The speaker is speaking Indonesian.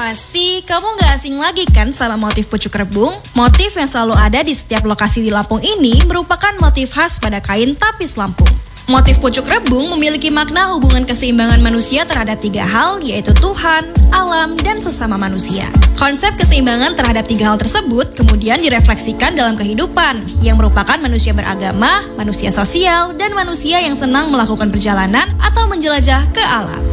Pasti kamu gak asing lagi kan sama motif pucuk rebung? Motif yang selalu ada di setiap lokasi di Lampung ini merupakan motif khas pada kain tapis Lampung. Motif pucuk rebung memiliki makna hubungan keseimbangan manusia terhadap tiga hal, yaitu Tuhan, alam, dan sesama manusia. Konsep keseimbangan terhadap tiga hal tersebut kemudian direfleksikan dalam kehidupan, yang merupakan manusia beragama, manusia sosial, dan manusia yang senang melakukan perjalanan atau menjelajah ke alam.